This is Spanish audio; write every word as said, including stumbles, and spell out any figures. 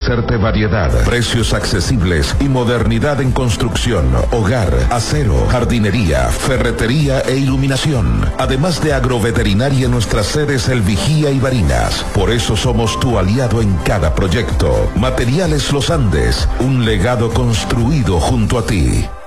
ofrecerte variedad, precios accesibles y modernidad en construcción, hogar, acero, jardinería, ferretería e iluminación. Además de agroveterinaria en nuestras sedes El Vigía y Barinas. Por eso somos tu aliado en cada proyecto. Materiales Los Andes, un legado construido junto a ti.